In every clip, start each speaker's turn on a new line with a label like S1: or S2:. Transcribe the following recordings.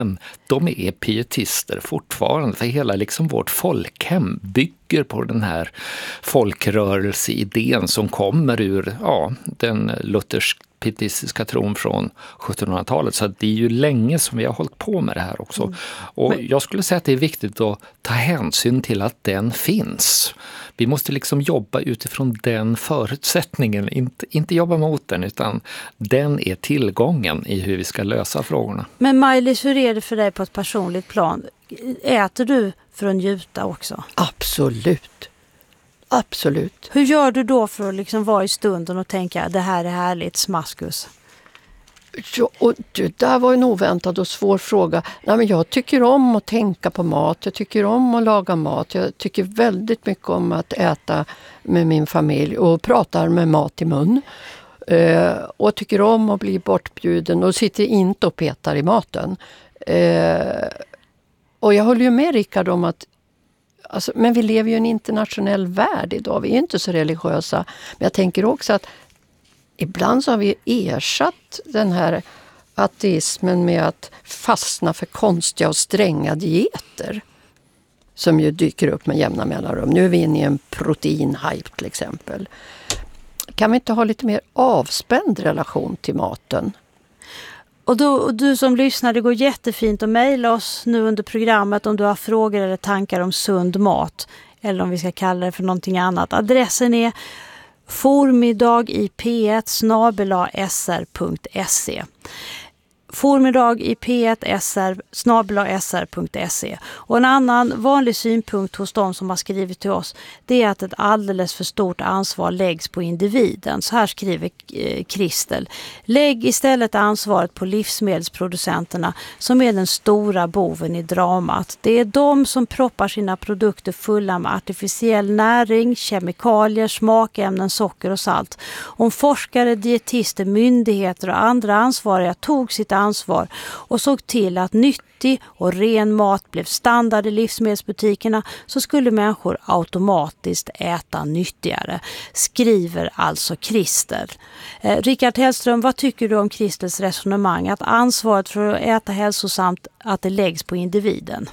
S1: de är pietister fortfarande. För hela liksom vårt folkhem bygger på den här folkrörelseidén som kommer ur den luthersk-pietistiska tron från 1700-talet. Så det är ju länge som vi har hållit på med det här också. Och jag skulle säga att det är viktigt att ta hänsyn till att den finns. Vi måste liksom jobba utifrån den förutsättningen, inte jobba mot den, utan den är tillgången i hur vi ska lösa frågorna.
S2: Men Maj-Lis, hur är det för dig på ett personligt plan? Äter du för att njuta också?
S3: Absolut. Absolut.
S2: Hur gör du då för att liksom vara i stunden och tänka det här är härligt, smaskus?
S3: Ja, och det där var en oväntad och svår fråga. Nej, men jag tycker om att tänka på mat. Jag tycker om att laga mat. Jag tycker väldigt mycket om att äta med min familj och pratar med mat i mun. Och tycker om att bli bortbjuden och sitter inte och petar i maten. Och jag håller ju med Rickard om att men vi lever ju i en internationell värld idag. Vi är inte så religiösa. Men jag tänker också att ibland så har vi ersatt den här ateismen med att fastna för konstiga och stränga dieter. Som ju dyker upp med jämna mellanrum. Nu är vi inne i en proteinhype till exempel. Kan vi inte ha lite mer avspänd relation till maten?
S2: Och du som lyssnar, det går jättefint att mejla oss nu under programmet om du har frågor eller tankar om sund mat. Eller om vi ska kalla det för någonting annat. Adressen är formidagip1@sr.se. formidagip1@sr.se. Och en annan vanlig synpunkt hos de som har skrivit till oss, det är att ett alldeles för stort ansvar läggs på individen. Så här skriver Kristel: lägg istället ansvaret på livsmedelsproducenterna som är den stora boven i dramat. Det är de som proppar sina produkter fulla med artificiell näring, kemikalier, smakämnen, socker och salt. Om forskare, dietister, myndigheter och andra ansvariga tog sitt ansvar och såg till att nyttig och ren mat blev standard i livsmedelsbutikerna, så skulle människor automatiskt äta nyttigare, skriver alltså Kristel. Rickard Hellström, vad tycker du om Kristels resonemang att ansvaret för att äta hälsosamt, att det läggs på individen?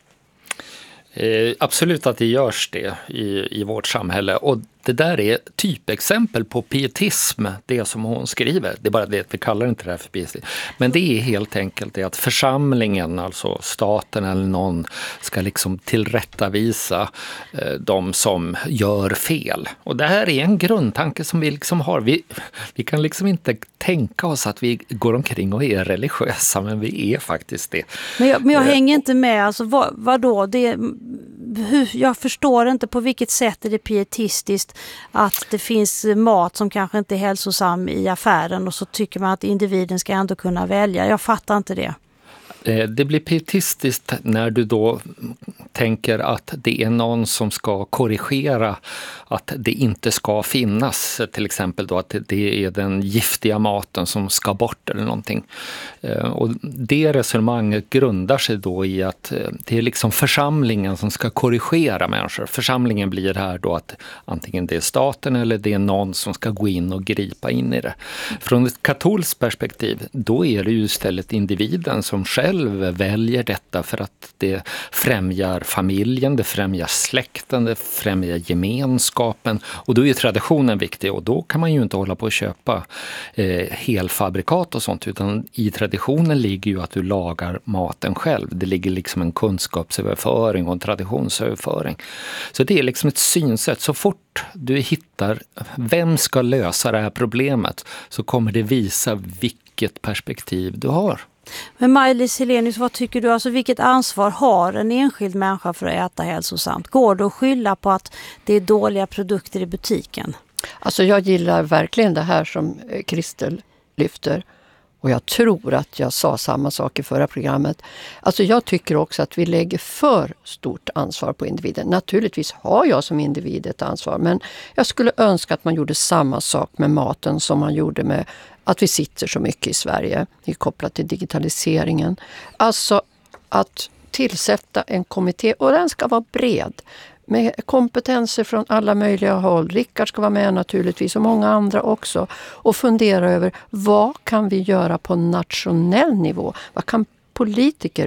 S1: Absolut att det görs det i vårt samhälle, och det där är typexempel på pietism, det som hon skriver. Det är bara det att vi kallar inte det här för pietism. Men det är helt enkelt det att församlingen, alltså staten eller någon, ska liksom tillrättavisa de som gör fel. Och det här är en grundtanke som vi liksom har. Vi kan liksom inte tänka oss att vi går omkring och är religiösa, men vi är faktiskt det.
S2: Men jag hänger inte med. Alltså, vadå? Jag förstår inte på vilket sätt är det pietistiskt att det finns mat som kanske inte är hälsosam i affären och så tycker man att individen ska ändå kunna välja. Jag fattar inte det.
S1: Det blir pietistiskt när du då tänker att det är någon som ska korrigera att det inte ska finnas. Till exempel då att det är den giftiga maten som ska bort eller någonting. Och det resonemanget grundar sig då i att det är liksom församlingen som ska korrigera människor. Församlingen blir här då att antingen det är staten eller det är någon som ska gå in och gripa in i det. Från ett katolskt perspektiv, då är det ju istället individen som själv väljer detta för att det främjar familjen, det främjar släkten, det främjar gemenskapen, och då är traditionen viktig, och då kan man ju inte hålla på att köpa helfabrikat och sånt, utan i traditionen ligger ju att du lagar maten själv. Det ligger liksom en kunskapsöverföring och en traditionsöverföring. Så det är liksom ett synsätt. Så fort du hittar vem ska lösa det här problemet, så kommer det visa vilket perspektiv du har.
S2: Men Maj-Lis Helenius, vad tycker du? Alltså, vilket ansvar har en enskild människa för att äta hälsosamt? Går det att skylla på att det är dåliga produkter i butiken?
S3: Alltså jag gillar verkligen det här som Kristel lyfter. Och jag tror att jag sa samma sak i förra programmet. Alltså jag tycker också att vi lägger för stort ansvar på individen. Naturligtvis har jag som individ ett ansvar, men jag skulle önska att man gjorde samma sak med maten som man gjorde med att vi sitter så mycket i Sverige. Det är kopplat till digitaliseringen. Alltså att tillsätta en kommitté, och den ska vara bred. Med kompetenser från alla möjliga håll. Rickard ska vara med naturligtvis och många andra också. Och fundera över vad kan vi göra på nationell nivå? Vad kan politiker